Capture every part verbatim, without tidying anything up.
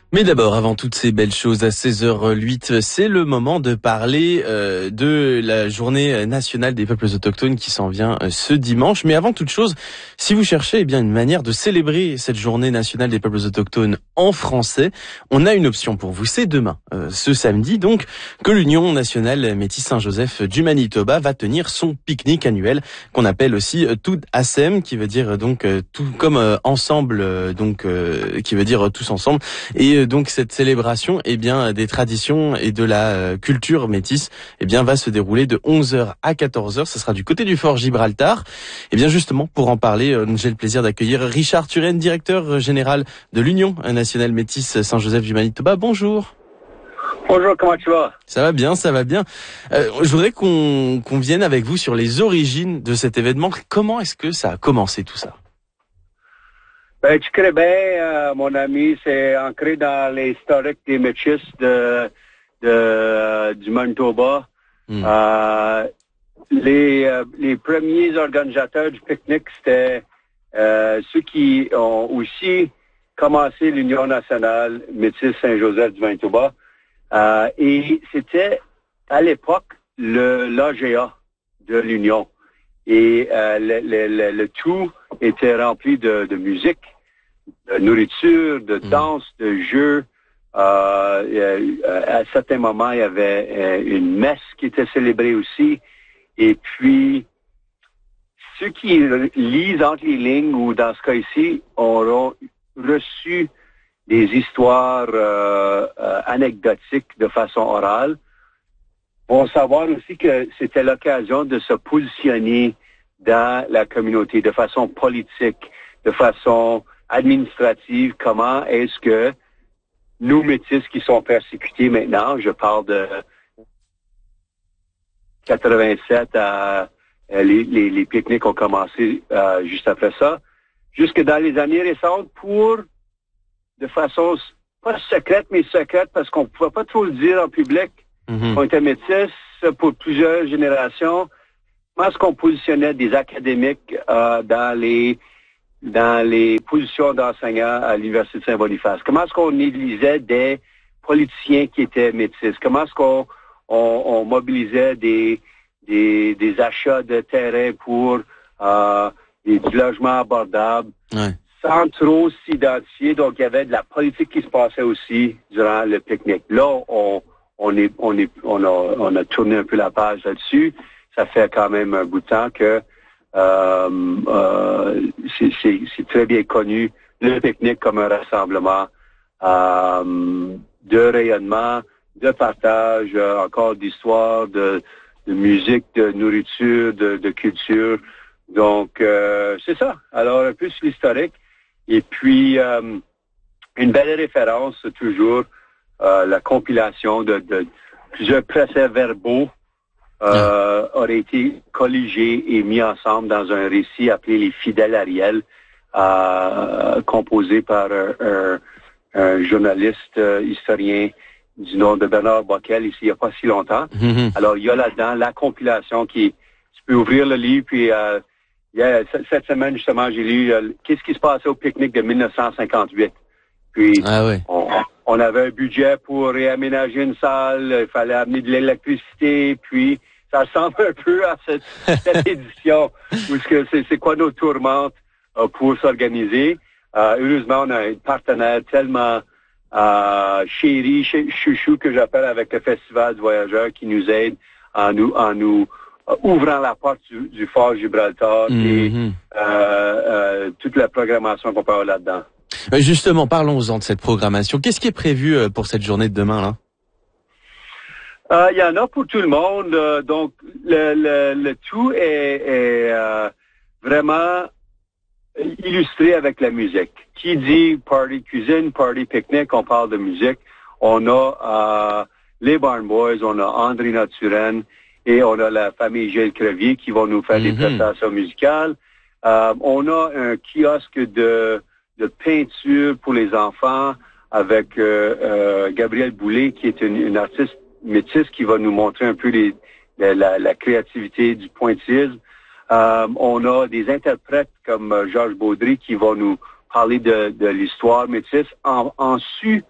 Mais d'abord, avant toutes ces belles choses, à seize heures huit, c'est le moment de parler euh, de la journée nationale des peuples autochtones qui s'en vient euh, ce dimanche. Mais avant toute chose, si vous cherchez eh bien une manière de célébrer cette journée nationale des peuples autochtones en français, on a une option pour vous. C'est demain, euh, ce samedi, donc, que l'Union nationale Métis Saint-Joseph du Manitoba va tenir son pique-nique annuel, qu'on appelle aussi euh, Tout Assem, qui veut dire donc euh, tout comme euh, ensemble, euh, donc euh, qui veut dire euh, tous ensemble. Et donc cette célébration, eh bien, des traditions et de la euh, culture métisse, eh bien, va se dérouler de onze heures à quatorze heures. Ce sera du côté du Fort Gibraltar. Eh bien, justement, pour en parler, euh, j'ai le plaisir d'accueillir Richard Turenne, directeur général de l'Union nationale métisse Saint-Joseph du Manitoba. Bonjour. Bonjour, comment tu vas? Ça va bien, ça va bien. Euh, je voudrais qu'on qu'on vienne avec vous sur les origines de cet événement. Comment est-ce que ça a commencé tout ça? Ben, tu connais bien, euh, mon ami, c'est ancré dans l'historique des Métis de, de, euh, du Manitoba. Mm. Euh, les, euh, les premiers organisateurs du pique-nique, c'était euh, ceux qui ont aussi commencé l'Union nationale Métis Saint-Joseph du Manitoba. Euh, et c'était, à l'époque, le l'A G A de l'Union. Et euh, le, le, le, le tout était rempli de, de musique, de nourriture, de danse, mmh. de jeux. Euh, à certains moments, il y avait une messe qui était célébrée aussi. Et puis, ceux qui lisent entre les lignes, ou dans ce cas ici, auront reçu des histoires euh, euh, anecdotiques de façon orale, vont savoir aussi que c'était l'occasion de se positionner dans la communauté de façon politique, de façon administrative. Comment est-ce que nous, Métis qui sont persécutés maintenant, je parle de quatre-vingt-sept à les, les, les pique-niques ont commencé euh, juste après ça, jusque dans les années récentes pour, de façon pas secrète, mais secrète, parce qu'on ne pouvait pas trop le dire en public, mm-hmm. on était métis pour plusieurs générations. Comment est-ce qu'on positionnait des académiques euh, dans les dans les positions d'enseignants à l'Université de Saint-Boniface? Comment est-ce qu'on élisait des politiciens qui étaient métis? Comment est-ce qu'on on, on mobilisait des, des des achats de terrain pour euh, des, du logement abordable? Ouais. Sans trop s'identifier. Donc, il y avait de la politique qui se passait aussi durant le pique-nique. Là, on, on est, on est, on a, on a tourné un peu la page là-dessus. Ça fait quand même un bout de temps que euh, euh, c'est, c'est, c'est très bien connu, le pique-nique comme un rassemblement euh, de rayonnement, de partage, euh, encore d'histoire, de, de musique, de nourriture, de, de culture. Donc, euh, c'est ça. Alors, un peu sur l'historique. Et puis, euh, une belle référence, toujours, euh, la compilation de, de plusieurs procès-verbaux euh, mmh. aurait été colligés et mis ensemble dans un récit appelé Les Fidèles Ariel, euh, composé par un, un, un journaliste euh, historien du nom de Bernard Bockel, ici, il n'y a pas si longtemps. Mmh. Alors, il y a là-dedans la compilation qui... Tu peux ouvrir le livre, puis... Euh, Yeah, cette semaine, justement, j'ai lu euh, qu'est-ce qui se passait au pique-nique de dix-neuf cent cinquante-huit. Puis, ah ouais. on, on avait un budget pour réaménager une salle, il fallait amener de l'électricité, puis ça ressemble un peu à cette, cette édition, où c'est, c'est, c'est quoi nos tourmentes euh, pour s'organiser. Euh, heureusement, on a un partenaire tellement euh, chéri, chouchou, que j'appelle avec le Festival du Voyageur, qui nous aide en nous... En nous Uh, ouvrant la porte du, du Fort Gibraltar mm-hmm. et euh, euh, toute la programmation qu'on peut avoir là-dedans. Justement, parlons-en de cette programmation. Qu'est-ce qui est prévu pour cette journée de demain, là? Euh, il y en a pour tout le monde. Euh, donc, le, le, le tout est, est euh, vraiment illustré avec la musique. Qui dit party cuisine, party pique-nique, on parle de musique. On a euh, les Barn Boys, on a André Naturenne, et on a la famille Gilles Crevier qui vont nous faire mm-hmm. des prestations musicales. Euh, on a un kiosque de, de peinture pour les enfants avec euh, euh, Gabrielle Boulay, qui est une, une artiste métisse qui va nous montrer un peu les, la, la, la créativité du pointillisme. Euh, on a des interprètes comme Georges Baudry qui vont nous parler de, de l'histoire métisse en, en su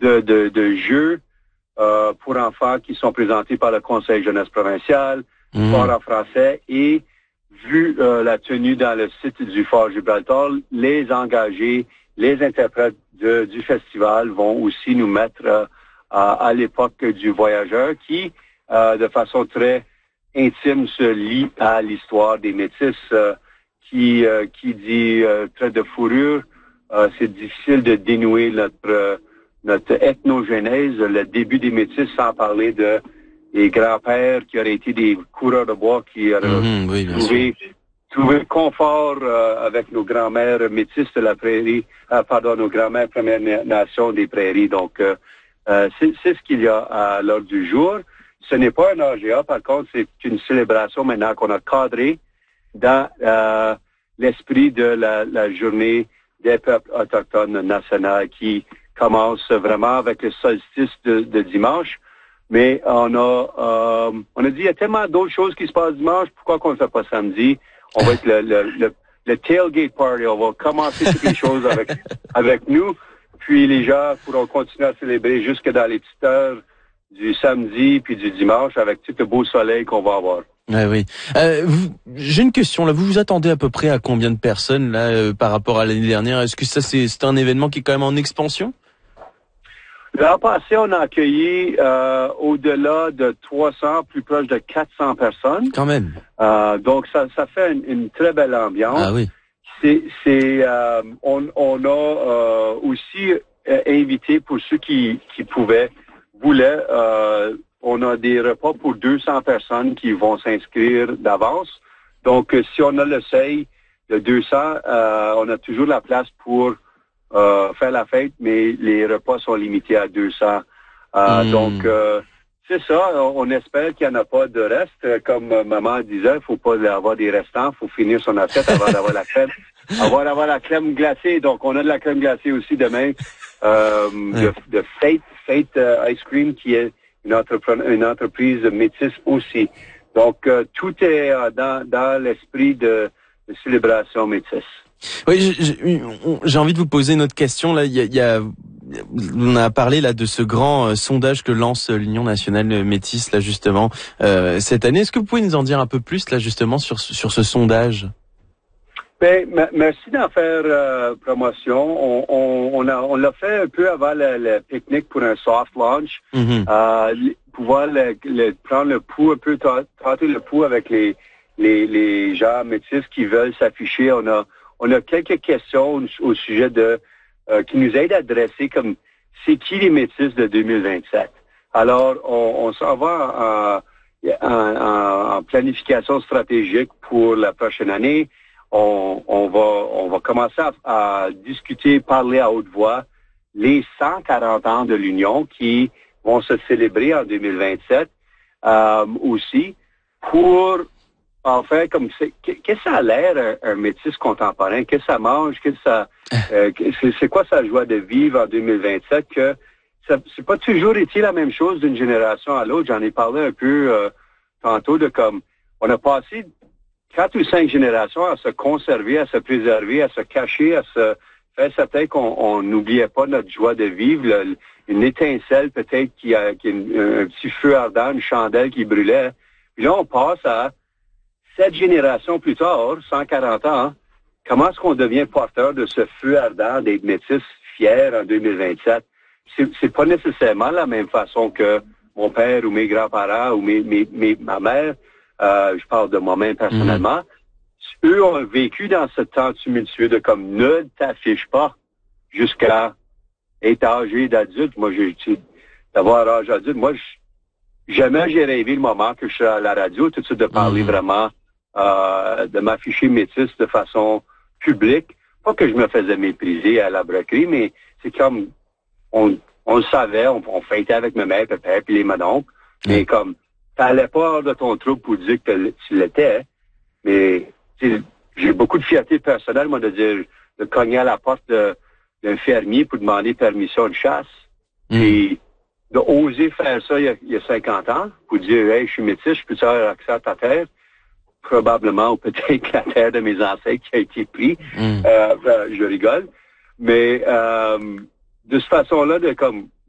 de, de, de jeux euh, pour enfants qui sont présentés par le Conseil jeunesse provincial, mmh. Fort en français, et vu euh, la tenue dans le site du Fort Gibraltar, les engagés, les interprètes de, du festival vont aussi nous mettre euh, à, à l'époque du voyageur qui, euh, de façon très intime, se lie à l'histoire des Métis, euh, qui, euh, qui dit euh, trait de fourrure. Euh, c'est difficile de dénouer notre euh, notre ethnogénèse, le début des Métis, sans parler de des grands-pères qui auraient été des coureurs de bois, qui auraient mmh, oui, trouvé, trouvé confort euh, avec nos grands-mères métis de la prairie, euh, pardon, nos grands-mères Premières Nations des prairies. Donc, euh, euh, c'est, c'est ce qu'il y a à l'heure du jour. Ce n'est pas un A G A, par contre, c'est une célébration maintenant qu'on a cadrée dans euh, l'esprit de la, la journée des peuples autochtones nationaux qui commence vraiment avec le solstice de, de dimanche. Mais on a euh, on a dit il y a tellement d'autres choses qui se passent dimanche, pourquoi qu'on ne le fait pas samedi? On va être le, le, le, le tailgate party, on va commencer toutes les choses avec avec nous, puis les gens pourront continuer à célébrer jusque dans les petites heures du samedi puis du dimanche avec tout le beau soleil qu'on va avoir. Ah oui. Euh, vous, j'ai une question là. Vous vous attendez à peu près à combien de personnes là euh, par rapport à l'année dernière? Est-ce que ça c'est, c'est un événement qui est quand même en expansion? L'an passé, on a accueilli euh, au-delà de trois cents, plus proche de quatre cents personnes. Quand même. Euh, donc, ça, ça fait une, une très belle ambiance. Ah oui. C'est, c'est, euh, on, on a euh, aussi euh, invité pour ceux qui, qui pouvaient, voulaient. Euh, on a des repas pour deux cents personnes qui vont s'inscrire d'avance. Donc, si on a le seuil de deux cents, euh, on a toujours la place pour Euh, faire la fête, mais les repas sont limités à deux cents. Euh, mmh. Donc, euh, c'est ça. On, on espère qu'il n'y en a pas de reste. Comme maman disait, il faut pas avoir des restants. Il faut finir son assiette avant d'avoir la crème. Avant d'avoir la crème glacée. Donc, on a de la crème glacée aussi demain. Euh, ouais. de, de Fate, Fate uh, Ice Cream, qui est une, entrepre- une entreprise métisse aussi. Donc, euh, tout est euh, dans, dans l'esprit de, de célébration métisse. Oui, j'ai, j'ai envie de vous poser une autre question. Là, il y a, il y a, on a parlé là de ce grand euh, sondage que lance l'Union nationale métisse là justement euh, cette année. Est-ce que vous pouvez nous en dire un peu plus là justement sur sur ce sondage? Ben, m- merci d'en faire euh, promotion. On, on, on, a, on l'a fait un peu avant le, le pique-nique pour un soft launch, mm-hmm. euh, pouvoir le, le, prendre le pouls un peu, tenter le pouls avec les les, les gens métis qui veulent s'afficher. On a On a quelques questions au sujet de euh, qui nous aident à dresser comme c'est qui les métis de deux mille vingt-sept. Alors, on, on s'en va en, en, en planification stratégique pour la prochaine année. On, on va on va commencer à, à discuter, parler à haute voix les cent quarante ans de l'Union qui vont se célébrer en deux mille vingt-sept euh, aussi pour en fait, comme c'est, qu'est-ce que ça a l'air un, un métis contemporain? Qu'est-ce que ça mange? Qu'est-ce que ça, euh, c'est, c'est quoi sa joie de vivre en deux mille vingt-sept? Que ça, c'est pas toujours été la même chose d'une génération à l'autre. J'en ai parlé un peu euh, tantôt de comme on a passé quatre ou cinq générations à se conserver, à se préserver, à se cacher, à se faire certain qu'on n'oubliait pas notre joie de vivre, le, une étincelle peut-être qui a, qui a une, un petit feu ardent, une chandelle qui brûlait. Puis là, on passe à Cette génération plus tard, cent quarante ans, hein, comment est-ce qu'on devient porteur de ce feu ardent d'être métis fier en deux mille vingt-sept? C'est, c'est pas nécessairement la même façon que mon père ou mes grands-parents ou mes, mes, mes, ma mère. Euh, je parle de moi-même personnellement. Mmh. Eux ont vécu dans ce temps tumultueux de comme ne t'affiche pas jusqu'à être âgé d'adulte. Moi, j'ai d'avoir âge adulte. Moi, je, jamais j'ai rêvé le moment que je suis à la radio, tout de suite de parler mmh. vraiment Euh, de m'afficher métis de façon publique. Pas que je me faisais mépriser à la broquerie, mais c'est comme, on, on le savait, on, on fêtait avec ma mère, papa, puis les mononcles, mmh. mais comme, t'allais pas hors de ton trou pour dire que tu l'étais, mais j'ai beaucoup de fierté personnelle, moi, de dire, de cogner à la porte de, d'un fermier pour demander permission de chasse, mmh. puis de oser faire ça il y a, il y a cinquante ans, pour dire, hey, je suis métis, je peux avoir accès à ta terre, probablement, ou peut-être la terre de mes ancêtres qui a été pris. Mm. Euh, euh, je rigole. Mais euh, de cette façon-là, de comme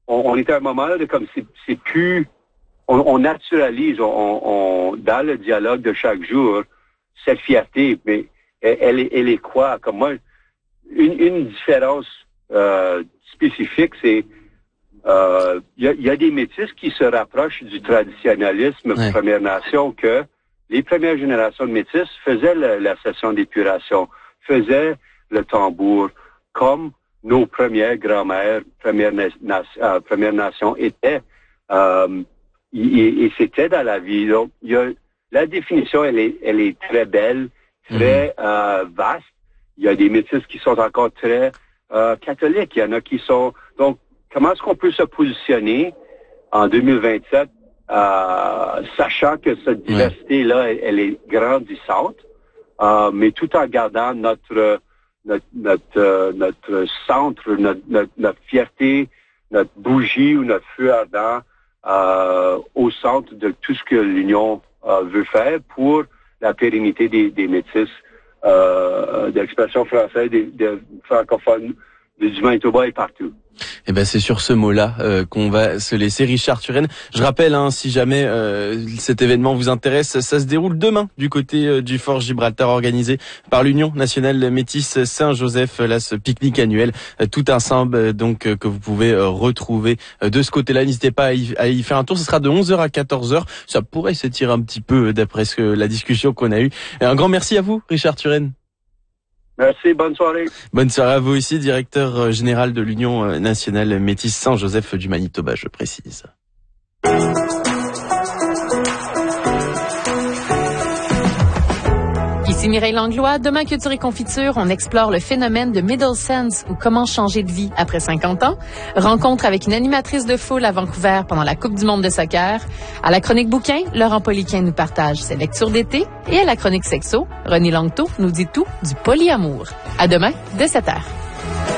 on, on est à un moment de comme c'est, c'est plus, on, on naturalise, on, on, dans le dialogue de chaque jour, cette fierté, mais elle, elle, est, elle est quoi? Comme moi, une, une différence euh, spécifique, c'est il euh, y, a, y a des métis qui se rapprochent du traditionnalisme ouais. Première Nation, que les premières générations de métis faisaient le, la session d'épuration, faisaient le tambour, comme nos premières grand-mères, Première, na- euh, Première Nation étaient. Euh, et, et c'était dans la vie. Donc, y a, la définition, elle est, elle est très belle, très mmh. euh, vaste. Il y a des métis qui sont encore très euh, catholiques. Il y en a qui sont... Donc, comment est-ce qu'on peut se positionner en deux mille vingt-sept, euh, sachant que cette diversité-là, ouais. elle, elle est grandissante, euh, mais tout en gardant notre notre notre, euh, notre centre, notre, notre, notre fierté, notre bougie ou notre feu ardent euh, au centre de tout ce que l'Union euh, veut faire pour la pérennité des, des métis euh, de l'expression française, des, des francophones, du Manitoba et partout. Eh ben c'est sur ce mot-là euh, qu'on va se laisser. Richard Turenne, je rappelle, hein, si jamais euh, cet événement vous intéresse, ça se déroule demain du côté euh, du Fort Gibraltar, organisé par l'Union nationale métisse Saint-Joseph. Là, ce pique-nique annuel, euh, tout un ensemble euh, donc euh, que vous pouvez euh, retrouver euh, de ce côté-là. N'hésitez pas à y, à y faire un tour. Ce sera de onze heures à quatorze heures. Ça pourrait s'étirer un petit peu euh, d'après ce que la discussion qu'on a eue. Et un grand merci à vous, Richard Turenne. Merci, bonne soirée. Bonne soirée à vous aussi, directeur général de l'Union nationale métisse Saint-Joseph du Manitoba, je précise. Ici Mireille Langlois. Demain, Culture et Confiture, on explore le phénomène de middle sense ou comment changer de vie après cinquante ans. Rencontre avec une animatrice de foule à Vancouver pendant la Coupe du monde de soccer. À la chronique bouquin, Laurent Poliquin nous partage ses lectures d'été. Et à la chronique sexo, René Langto nous dit tout du polyamour. À demain, de sept heures.